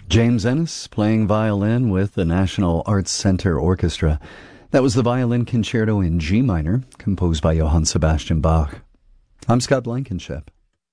James Ennis playing violin with the National Arts Center Orchestra. That was the Violin Concerto in G minor, composed by Johann Sebastian Bach. I'm Scott Blankenship.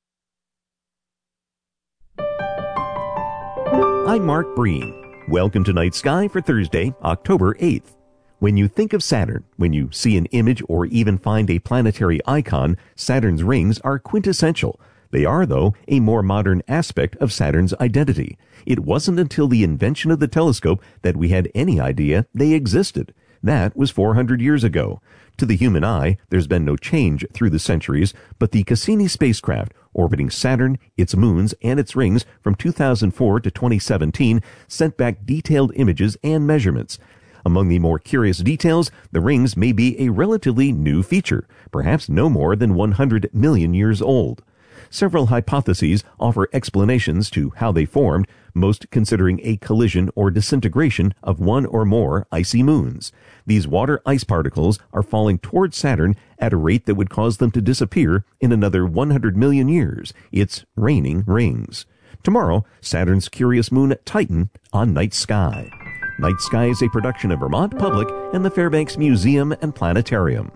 I'm Mark Breen. Welcome to Night Sky for Thursday, October 8th. When you think of Saturn, when you see an image or even find a planetary icon, Saturn's rings are quintessential. They are, though, a more modern aspect of Saturn's identity. It wasn't until the invention of the telescope that we had any idea they existed. That was 400 years ago. To the human eye, there's been no change through the centuries, but the Cassini spacecraft, orbiting Saturn, its moons, and its rings from 2004 to 2017, sent back detailed images and measurements. Among the more curious details, the rings may be a relatively new feature, perhaps no more than 100 million years old. Several hypotheses offer explanations to how they formed, most considering a collision or disintegration of one or more icy moons. These water ice particles are falling toward Saturn at a rate that would cause them to disappear in another 100 million years. It's raining rings. Tomorrow, Saturn's curious moon Titan on Night Sky. Night Sky is a production of Vermont Public and the Fairbanks Museum and Planetarium.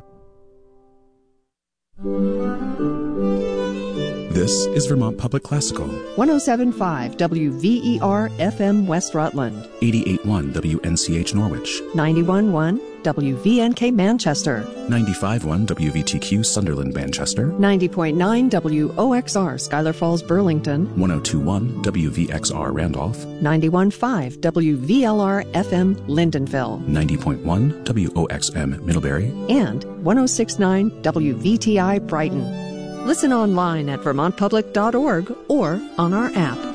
This is Vermont Public Classical. 107.5 WVER FM West Rutland. 88.1 WNCH Norwich. 91.1 WVNK Manchester. 95.1 WVTQ Sunderland Manchester. 90.9 WOXR Schuyler Falls Burlington. 102.1 WVXR Randolph. 91.5 WVLR FM Lindenville. 90.1 WOXM Middlebury. And 106.9 WVTI Brighton. Listen online at vermontpublic.org or on our app.